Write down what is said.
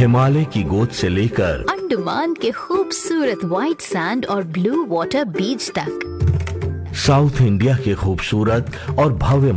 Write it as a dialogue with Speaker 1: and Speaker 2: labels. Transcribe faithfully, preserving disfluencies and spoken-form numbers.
Speaker 1: हिमालय की गोद से लेकर
Speaker 2: अंडमान के खूबसूरत व्हाइट सैंड और ब्लू वाटर बीच तक,
Speaker 1: साउथ इंडिया के खूबसूरत और भव्य